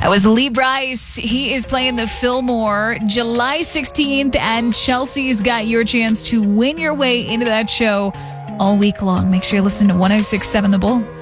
That was Lee Brice. He is playing the Fillmore July 16th, and Chelsea's got your chance to win your way into that show all week long. Make sure you listen to 106.7 The Bull.